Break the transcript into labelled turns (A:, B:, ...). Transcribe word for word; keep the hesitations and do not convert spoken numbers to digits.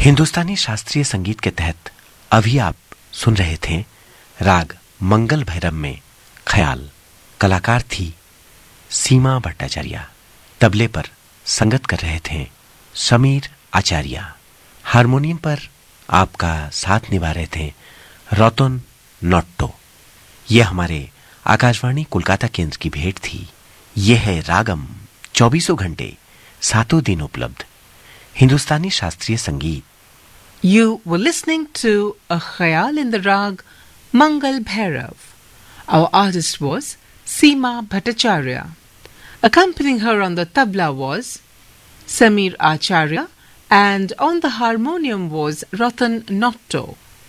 A: हिंदुस्तानी शास्त्रीय संगीत के तहत अभी आप सुन रहे थे राग मंगल भैरव में ख्याल। कलाकार थी सीमा भट्टाचार्य। तबले पर संगत कर रहे थे समीर आचार्य। हारमोनियम पर आपका साथ निभा रहे थे रतन नॉट्टो। यह हमारे आकाशवाणी कोलकाता केंद्र की भेंट थी। यह है रागम, चौबीसों घंटे सातों दिन उपलब्ध हिंदुस्तानी शास्त्रीय संगीत।
B: You were listening to a khayal in the rag Mangal Bhairav. Our artist was Seema Bhattacharya. Accompanying her on the tabla was Samir Acharya, and on the harmonium was Ratan Notto.